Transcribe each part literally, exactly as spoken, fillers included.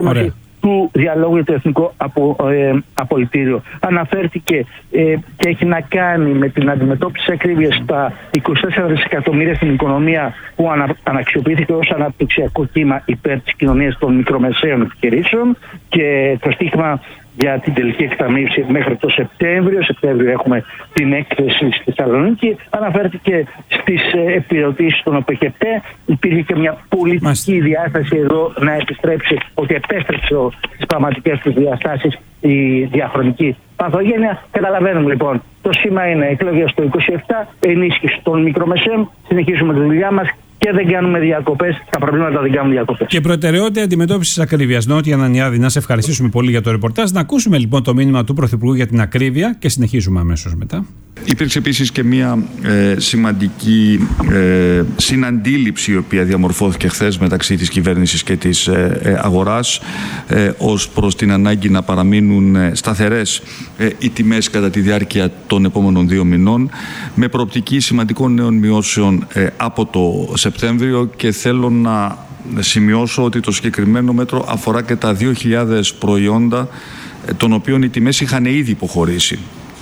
έναρξη του διαλόγου για το εθνικό απο, ε, απολυτήριο. Αναφέρθηκε ε, και έχει να κάνει με την αντιμετώπιση της ακρίβειας στα είκοσι τέσσερα δισεκατομμύρια στην οικονομία που ανα, αναξιοποιήθηκε ως αναπτυξιακό κύμα υπέρ της κοινωνίας των μικρομεσαίων επιχειρήσεων, και το στίχημα για την τελική εκταμείευση μέχρι το Σεπτέμβριο. Σεπτέμβριο έχουμε την έκθεση στη Θεσσαλονίκη. Αναφέρθηκε στις επιδοτήσεις των ΟΠΕΚΕΠΕ. Υπήρχε και μια πολιτική Μάλιστα. διάσταση εδώ να επιστρέψει, ότι επέστρεψε στις πραγματικές του διαστάσεις η διαχρονική παθογένεια. Καταλαβαίνουμε λοιπόν, το σήμα είναι εκλογές το είκοσι επτά, ενίσχυση των μικρομεσαίων, συνεχίζουμε τη δουλειά μας και δεν κάνουμε διακοπές. Τα προβλήματα δεν κάνουν διακοπές. Και προτεραιότητα αντιμετώπιση της ακρίβειας. Νότια Ανανιάδη, να σε ευχαριστήσουμε πολύ για το ρεπορτάζ. Να ακούσουμε λοιπόν το μήνυμα του Πρωθυπουργού για την ακρίβεια και συνεχίζουμε αμέσως μετά. Υπήρξε επίσης και μια ε, σημαντική ε, συναντήληψη η οποία διαμορφώθηκε χθες μεταξύ της κυβέρνησης και της ε, ε, αγοράς ε, ως προς την ανάγκη να παραμείνουν ε, σταθερές ε, οι τιμές κατά τη διάρκεια των επόμενων δύο μηνών, με προοπτική σημαντικών νέων μειώσεων ε, από το Σεπτέμβριο, και θέλω να σημειώσω ότι το συγκεκριμένο μέτρο αφορά και τα δύο χιλιάδες προϊόντα ε, των οποίων οι τιμές είχαν ήδη υποχωρήσει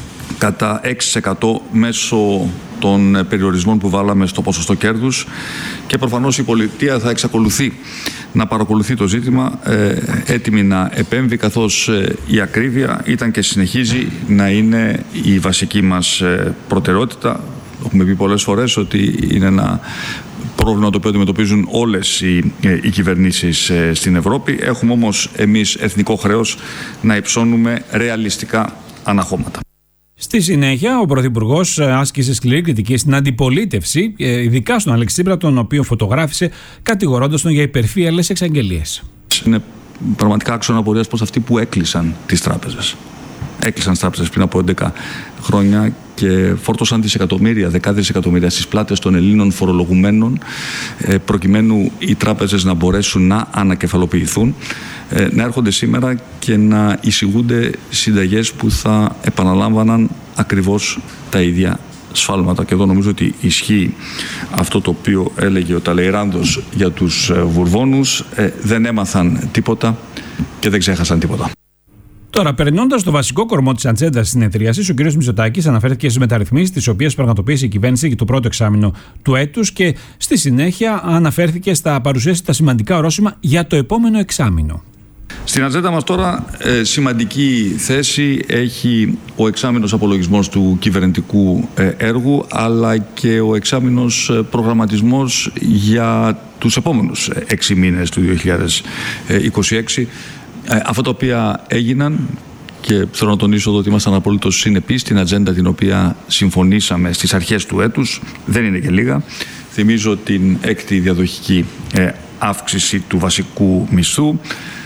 κατά έξι τοις εκατό μέσω των περιορισμών που βάλαμε στο ποσοστό κέρδους, και προφανώς η πολιτεία θα εξακολουθεί να παρακολουθεί το ζήτημα, ε, έτοιμη να επέμβει, καθώς ε, η ακρίβεια ήταν και συνεχίζει να είναι η βασική μας ε, προτεραιότητα. Έχουμε πει πολλές φορές ότι είναι ένα πρόβλημα το οποίο αντιμετωπίζουν όλες οι, ε, οι κυβερνήσεις ε, στην Ευρώπη. Έχουμε όμως εμείς εθνικό χρέος να υψώνουμε ρεαλιστικά αναχώματα. Στη συνέχεια, ο Πρωθυπουργός άσκησε σκληρή κριτική στην αντιπολίτευση, ειδικά στον Αλέξη Τσίπρα, τον οποίο φωτογράφησε κατηγορώντας τον για υπερφύαλες εξαγγελίες. Είναι πραγματικά άξονα απορίας πως αυτοί που έκλεισαν τις τράπεζες, έκλεισαν τις τράπεζες πριν από έντεκα χρόνια και φόρτωσαν δισεκατομμύρια, δεκάδες δισεκατομμύρια στις πλάτες των Ελλήνων φορολογουμένων, προκειμένου οι τράπεζες να μπορέσουν να ανακεφαλοποιηθούν, να έρχονται σήμερα και να εισηγούνται συνταγές που θα επαναλάμβαναν ακριβώς τα ίδια σφάλματα. Και εδώ νομίζω ότι ισχύει αυτό το οποίο έλεγε ο Ταλεϊράνδος για τους Βουρβώνους: δεν έμαθαν τίποτα και δεν ξέχασαν τίποτα. Τώρα, περνώντας το βασικό κορμό της ατζέντας της συνεδρίασης, ο κ. Μητσοτάκης αναφέρθηκε στις μεταρρυθμίσεις τις οποίες πραγματοποίησε η κυβέρνηση για το πρώτο εξάμηνο του έτους, και στη συνέχεια αναφέρθηκε στα παρουσίαση τα σημαντικά ορόσημα για το επόμενο εξάμηνο. Στην ατζέντα μας τώρα ε, σημαντική θέση έχει ο εξάμηνος απολογισμός του κυβερνητικού ε, έργου, αλλά και ο εξάμηνος ε, προγραμματισμός για τους επόμενους ε, έξι μήνες του δύο χιλιάδες είκοσι έξι. Ε, αυτά τα οποία έγιναν, και θέλω να τονίσω εδώ ότι ήμασταν απολύτως συνεπείς στην ατζέντα την οποία συμφωνήσαμε στις αρχές του έτους, δεν είναι και λίγα. Θυμίζω την έκτη διαδοχική ε, αύξηση του βασικού μισθού,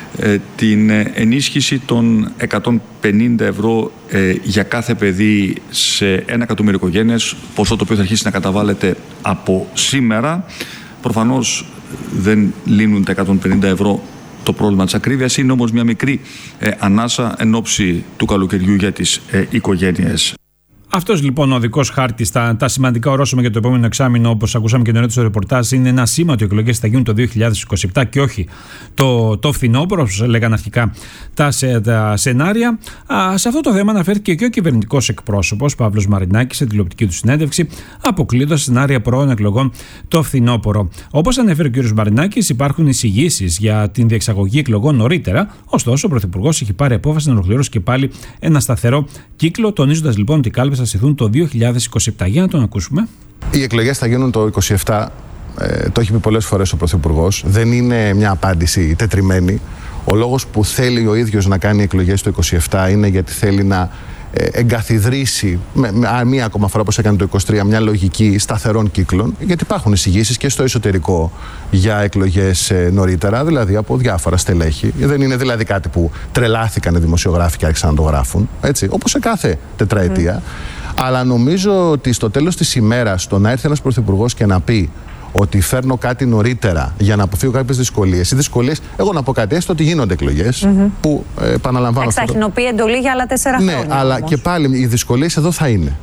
την ενίσχυση των εκατόν πενήντα ευρώ ε, για κάθε παιδί σε ένα εκατομμύριο οικογένειες, ποσό το οποίο θα αρχίσει να καταβάλλεται από σήμερα. Προφανώς δεν λύνουν τα εκατόν πενήντα ευρώ το πρόβλημα της ακρίβειας, είναι όμως μια μικρή ε, ανάσα εν ώψη του καλοκαιριού για τις ε, οικογένειες. Αυτός λοιπόν ο οδικός χάρτης, τα, τα σημαντικά ορόσημα για το επόμενο εξάμηνο, όπως ακούσαμε και νωρίτερα στο ρεπορτάζ, είναι ένα σήμα ότι οι εκλογές θα γίνουν το δύο χιλιάδες είκοσι επτά και όχι το, το φθινόπωρο, όπως λέγανε αρχικά τα, σε, τα σενάρια. Α, σε αυτό το θέμα αναφέρθηκε και ο κυβερνητικός εκπρόσωπος Παύλος Μαρινάκης σε τηλεοπτική του συνέντευξη, αποκλείοντας σενάρια πρώην εκλογών το φθινόπωρο. Όπως ανέφερε ο κ. Μαρινάκης, υπάρχουν εισηγήσεις για την διεξαγωγή εκλογών νωρίτερα, ωστόσο ο Πρωθυπουργός έχει πάρει απόφαση να ολοκληρώσει και πάλι ένα σταθερό κύκλο, τονίζοντας λοιπόν ότι οι κάλπες θα στηθούν το δύο χιλιάδες είκοσι επτά. Για να τον ακούσουμε. Οι εκλογές θα γίνουν το είκοσι επτά. Ε, το έχει πει πολλές φορές ο Πρωθυπουργός. Δεν είναι μια απάντηση τετριμένη. Ο λόγος που θέλει ο ίδιος να κάνει εκλογές το είκοσι επτά είναι γιατί θέλει να ε, εγκαθιδρύσει με, με, μία ακόμα φορά, όπως έκανε το είκοσι τρία, μια λογική σταθερών κύκλων. Γιατί υπάρχουν εισηγήσεις και στο εσωτερικό για εκλογές ε, νωρίτερα, δηλαδή από διάφορα στελέχη. Δεν είναι δηλαδή κάτι που τρελάθηκαν οι δημοσιογράφοι και άρχισαν να το γράφουν. Έτσι, όπως σε κάθε τετραετία. Mm. Αλλά νομίζω ότι στο τέλος της ημέρας, το να έρθει ένας πρωθυπουργός και να πει ότι φέρνω κάτι νωρίτερα για να αποφύγω κάποιες δυσκολίες. Οι δυσκολίες, εγώ να πω κάτι, έστω ότι γίνονται εκλογές, mm-hmm. που ε, επαναλαμβάνω. Εξαχυνοποιεί εντολή για άλλα τέσσερα ναι, χρόνια. Ναι, αλλά όμως. Και πάλι οι δυσκολίες εδώ θα είναι.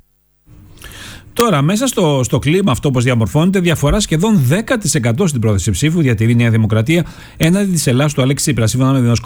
Τώρα, μέσα στο, στο κλίμα αυτό, όπως διαμορφώνεται, διαφορά σχεδόν δέκα τοις εκατό στην πρόθεση ψήφου διατηρεί η Νέα Δημοκρατία έναντι της Ελλάδας του Αλέξη Τσίπρα. Σύμφωνα με δημοσκόπηση